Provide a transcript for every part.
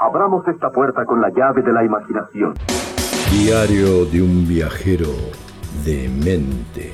Abramos esta puerta con la llave de la imaginación. Diario de un viajero de mente.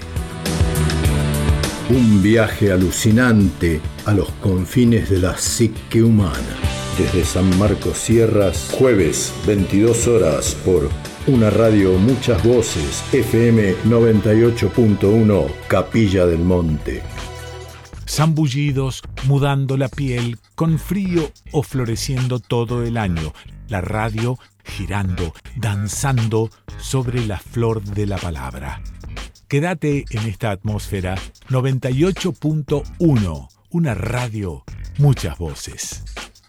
Un viaje alucinante a los confines de la psique humana. Desde San Marcos Sierras, jueves, 22 horas, por una radio, muchas voces, FM 98.1, Capilla del Monte. Zambullidos, mudando la piel, con frío o floreciendo todo el año. La radio girando, danzando sobre la flor de la palabra. Quédate en esta atmósfera 98.1, una radio, muchas voces.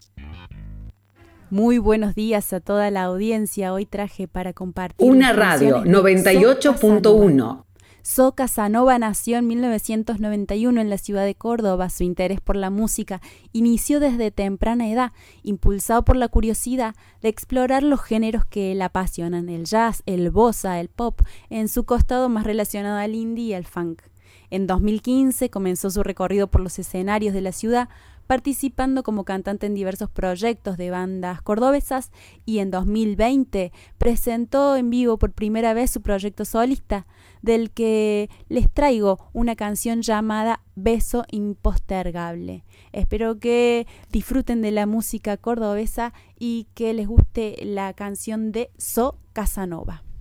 Muy buenos días a toda la audiencia. Hoy traje para compartir una radio 98.1. So Casanova nació en 1991 en la ciudad de Córdoba. Su interés por la música inició desde temprana edad, impulsado por la curiosidad de explorar los géneros que la apasionan, el jazz, el bossa, el pop, en su costado más relacionado al indie y al funk. En 2015 comenzó su recorrido por los escenarios de la ciudad, participando como cantante en diversos proyectos de bandas cordobesas, y en 2020 presentó en vivo por primera vez su proyecto solista, del que les traigo una canción llamada Beso Impostergable. Espero que disfruten de la música cordobesa y que les guste la canción de So Casanova.